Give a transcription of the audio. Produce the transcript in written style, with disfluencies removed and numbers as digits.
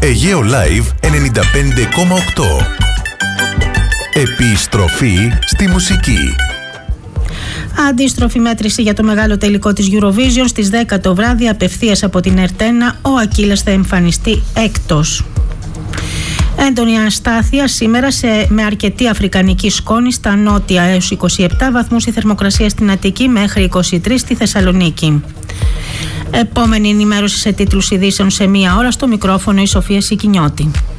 Αιγαίο Live 95,8. Επιστροφή στη μουσική. Αντίστροφη μέτρηση για το μεγάλο τελικό της Eurovision στις 10 το βράδυ, απευθείας από την Ερτένα. Ο Ακύλας θα εμφανιστεί έκτος. Έντονη αστάθεια σήμερα με αρκετή αφρικανική σκόνη στα νότια, έως 27 βαθμούς η θερμοκρασία στην Αττική, μέχρι 23 στη Θεσσαλονίκη. Επόμενη ενημέρωση σε τίτλους ειδήσεων σε μία ώρα. Στο μικρόφωνο η Σοφία Σικινιώτη.